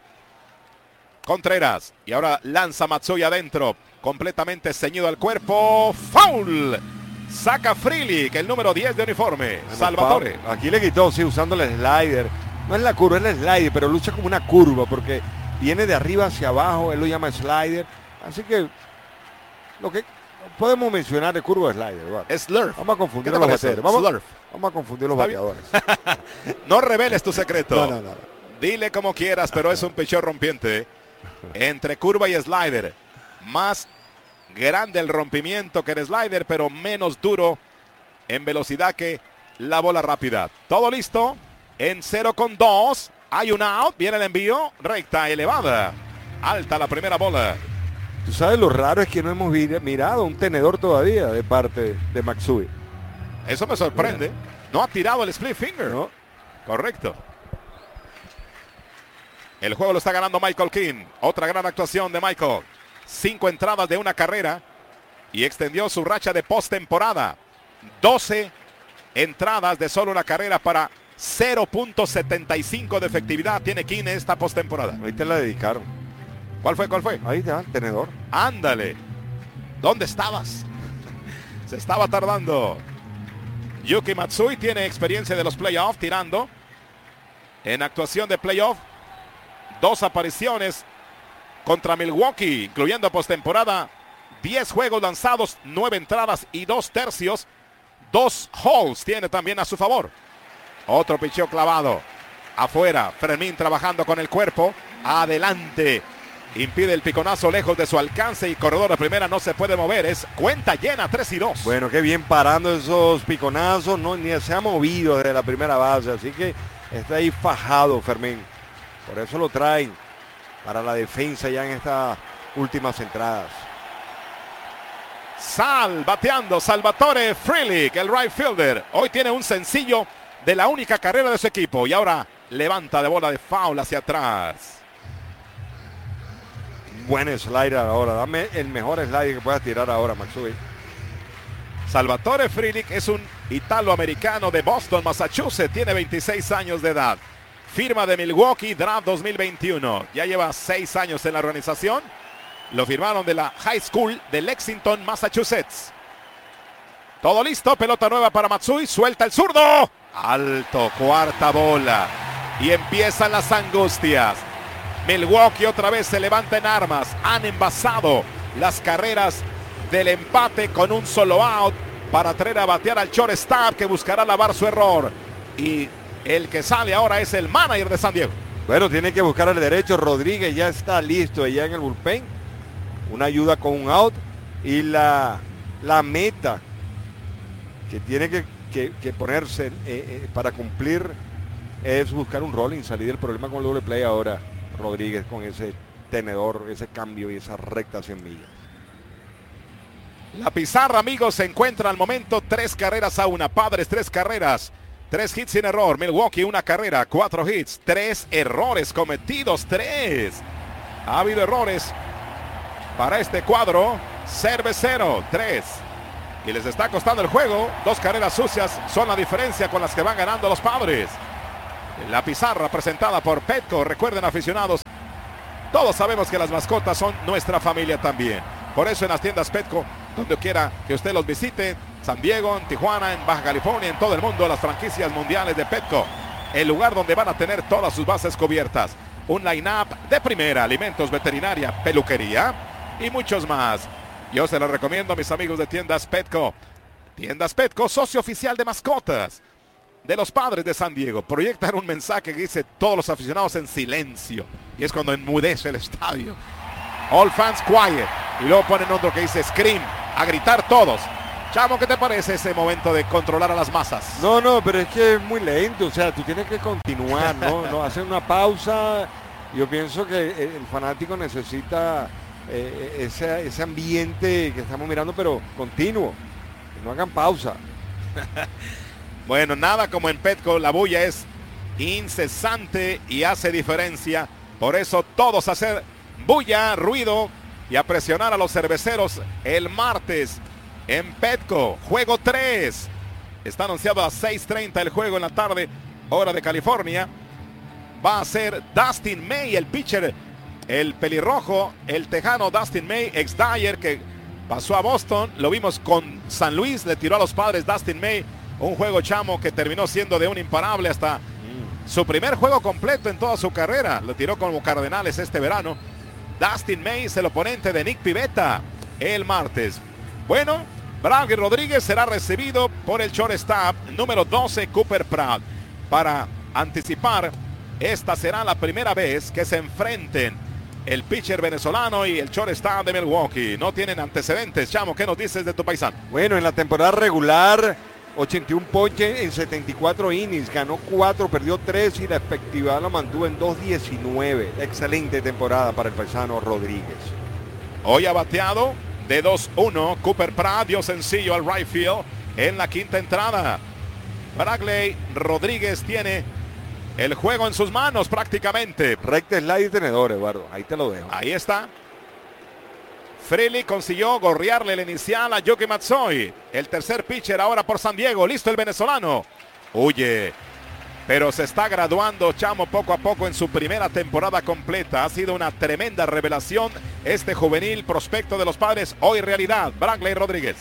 Contreras. Y ahora lanza Matsui adentro, completamente ceñido al cuerpo. ¡Foul! Saca Frelick, el número diez de uniforme. Bueno, Salvatore. Pablo, aquí le quitó, sí, usando el slider. No es la curva, es el slider, pero lucha como una curva porque viene de arriba hacia abajo, él lo llama slider. Así que lo que podemos mencionar de curva es slider. Bueno. Slurf. Vamos a confundir ¿Qué los te parece? bateadores. Vamos, Slurf. vamos a confundir los ¿Está bien? bateadores. No reveles tu secreto. No, no, no. Dile como quieras, pero es un picheo rompiente. Entre curva y slider. Más grande el rompimiento que el slider, pero menos duro en velocidad que la bola rápida. Todo listo. En cero con dos. Hay un out. Viene el envío. Recta, elevada. Alta la primera bola. Tú sabes lo raro es que no hemos mirado un tenedor todavía de parte de Matsui. Eso me sorprende. No ha tirado el split finger. No. Correcto. El juego lo está ganando Michael King. Otra gran actuación de Michael. Cinco entradas de una carrera y extendió su racha de postemporada. doce entradas de solo una carrera para cero punto setenta y cinco de efectividad tiene King en esta postemporada. Ahí te la dedicaron. ¿Cuál fue? ¿Cuál fue? Ahí está, el tenedor. Ándale. ¿Dónde estabas? Se estaba tardando. Yuki Matsui tiene experiencia de los playoffs tirando. En actuación de playoff. Dos apariciones contra Milwaukee, incluyendo postemporada. diez juegos lanzados, nueve entradas y dos tercios. Dos holes tiene también a su favor. Otro picheo clavado. Afuera, Fermín trabajando con el cuerpo. Adelante. Impide el piconazo lejos de su alcance y corredor de primera no se puede mover. Es cuenta llena, tres y dos. Bueno, qué bien parando esos piconazos. No, ni se ha movido desde la primera base. Así que está ahí fajado Fermín. Por eso lo traen para la defensa ya en estas últimas entradas. Sal bateando, Salvatore Frelick, el right fielder. Hoy tiene un sencillo de la única carrera de su equipo. Y ahora levanta de bola de foul hacia atrás. Buen slider ahora. Dame el mejor slider que puedas tirar ahora, Matsui. Salvatore Frelick es un italoamericano de Boston, Massachusetts. Tiene veintiséis años de edad. Firma de Milwaukee, draft dos mil veintiuno. Ya lleva seis años en la organización. Lo firmaron de la High School de Lexington, Massachusetts. Todo listo, pelota nueva para Matsui. Suelta el zurdo. Alto, cuarta bola. Y empiezan las angustias. Milwaukee otra vez se levanta en armas. Han envasado las carreras del empate con un solo out para traer a batear al shortstop que buscará lavar su error. Y el que sale ahora es el manager de San Diego. Bueno, tiene que buscar el derecho. Rodríguez ya está listo allá en el bullpen. Una ayuda con un out. Y la, la meta que tiene que, que, que ponerse eh, eh, para cumplir es buscar un rolling, salir del problema con el doble play ahora. Rodríguez con ese tenedor, ese cambio y esa recta cien millas. La pizarra, amigos, se encuentra al momento tres carreras a una. Padres, tres carreras. Tres hits sin error. Milwaukee, una carrera, cuatro hits. Tres errores cometidos, tres. Ha habido errores para este cuadro. Cervecero, tres. Y les está costando el juego. Dos carreras sucias son la diferencia con las que van ganando los Padres. La pizarra presentada por Petco. Recuerden, aficionados, todos sabemos que las mascotas son nuestra familia también. Por eso en las tiendas Petco, donde quiera que usted los visite, San Diego, en Tijuana, en Baja California, en todo el mundo, las franquicias mundiales de Petco, el lugar donde van a tener todas sus bases cubiertas. Un line-up de primera, alimentos, veterinaria, peluquería y muchos más. Yo se los recomiendo a mis amigos de tiendas Petco. Tiendas Petco, socio oficial de mascotas de los Padres de San Diego. Proyectan un mensaje que dice todos los aficionados en silencio. Y es cuando enmudece el estadio. All fans quiet. Y luego ponen otro que dice scream. A gritar todos. Chamo, ¿qué te parece ese momento de controlar a las masas? No, no, pero es que es muy lento. O sea, tú tienes que continuar, ¿no? no hacer una pausa. Yo pienso que el fanático necesita eh, ese, ese ambiente que estamos mirando, pero continuo. Que no hagan pausa. Bueno, nada como en Petco, la bulla es incesante y hace diferencia. Por eso todos a hacer bulla, ruido y a presionar a los cerveceros el martes en Petco. Juego tres. Está anunciado a seis treinta el juego en la tarde, hora de California. Va a ser Dustin May, el pitcher, el pelirrojo, el tejano Dustin May, ex Dyer, que pasó a Boston, lo vimos con San Luis, le tiró a los Padres Dustin May, un juego, chamo, que terminó siendo de un imparable hasta mm. su primer juego completo en toda su carrera. Lo tiró como Cardenales este verano. Dustin May es el oponente de Nick Pivetta el martes. Bueno, Bradley Rodríguez será recibido por el shortstop número doce, Cooper Pratt. Para anticipar, esta será la primera vez que se enfrenten el pitcher venezolano y el shortstop de Milwaukee. No tienen antecedentes. Chamo, ¿qué nos dices de tu paisano? Bueno, en la temporada regular, ochenta y uno ponches en setenta y cuatro innings, ganó cuatro, perdió tres y la efectividad la mantuvo en dos diecinueve. Excelente temporada para el paisano Rodríguez. Hoy ha bateado de dos uno. Cooper Pratt dio sencillo al right field en la quinta entrada. Bradley Rodríguez tiene el juego en sus manos prácticamente. Recta, slide y tenedor, Eduardo. Ahí te lo dejo. Ahí está. Freely consiguió gorrearle el inicial a Yoki Matsui. El tercer pitcher ahora por San Diego. Listo el venezolano. Huye. Pero se está graduando, chamo, poco a poco en su primera temporada completa. Ha sido una tremenda revelación este juvenil prospecto de los Padres. Hoy realidad, Bradley Rodríguez.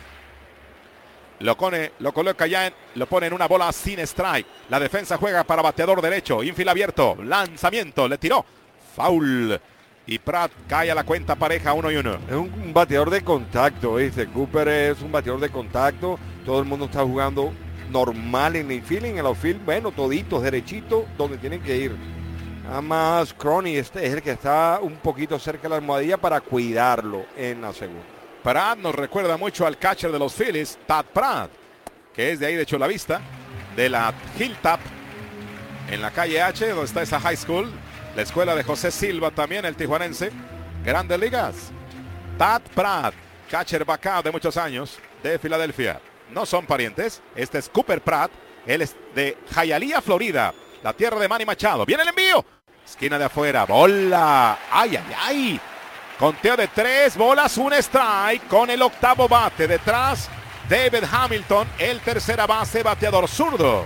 Lo, pone, lo coloca ya, en, lo pone en una bola sin strike. La defensa juega para bateador derecho. Infield abierto. Lanzamiento. Le tiró. Foul. Y Pratt cae a la cuenta pareja uno y uno. Es un, un bateador de contacto, ¿viste? Cooper es un bateador de contacto. Todo el mundo está jugando normal en el infield, en el outfield. Bueno, toditos, derechitos, donde tienen que ir. Nada más Crony este es el que está un poquito cerca de la almohadilla para cuidarlo en la segunda. Pratt nos recuerda mucho al catcher de los Phillies, Tad Pratt, que es de ahí de Chulavista, de la Hilltop, en la calle H, donde está esa high school, la escuela de José Silva también, el tijuanense, Grandes Ligas. Tad Pratt, catcher backup de muchos años, de Filadelfia. No son parientes, este es Cooper Pratt, él es de Hialeah, Florida, la tierra de Manny Machado. Viene el envío, esquina de afuera, bola, ay, ay, ay. Conteo de tres bolas, un strike con el octavo bate. Detrás, David Hamilton, el tercera base, bateador zurdo.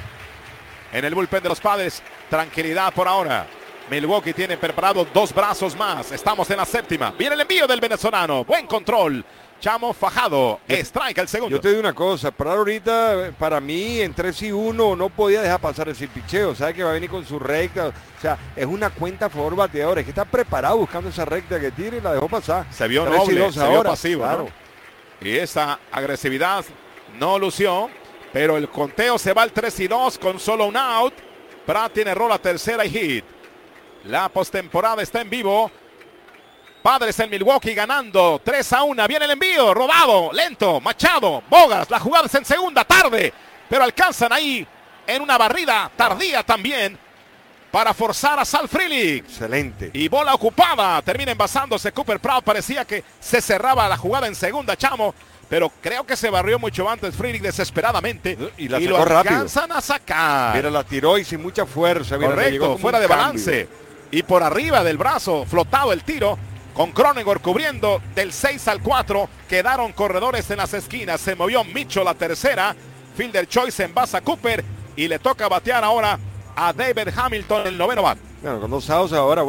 En el bullpen de los Padres, tranquilidad por ahora. Milwaukee tiene preparado dos brazos más. Estamos en la séptima. Viene el envío del venezolano. Buen control. Chamo fajado. Strike el segundo. Yo te digo una cosa. Para ahorita, para mí, en tres y uno no podía dejar pasar ese picheo. Sabe que va a venir con su recta. O sea, es una cuenta a favor bateador. Es que está preparado buscando esa recta que tira y la dejó pasar. Se vio noble, se vio pasivo. Claro. ¿No? Y esa agresividad no lució. Pero el conteo se va al tres y dos con solo un out. Pratt tiene error a tercera y hit. La postemporada está en vivo. Padres en Milwaukee ganando tres a uno. Viene el envío, robado, lento, Machado, Bogas. La jugada es en segunda, tarde. Pero alcanzan ahí en una barrida tardía también para forzar a Sal Frelick. Excelente. Y bola ocupada. Termina envasándose Cooper Pratt. Parecía que se cerraba la jugada en segunda, chamo. Pero creo que se barrió mucho antes Frelick desesperadamente. Y, la y lo alcanzan rápido a sacar. Mira, la tiró y sin mucha fuerza. Mira, correcto, fuera de cambio. Balance. Y por arriba del brazo, flotado el tiro. Con Cronenworth cubriendo del seis al cuatro. Quedaron corredores en las esquinas. Se movió Mitchell la tercera. Fielder Choice envasa a Cooper. Y le toca batear ahora a David Hamilton el noveno bat. Bueno, con dos outs ahora.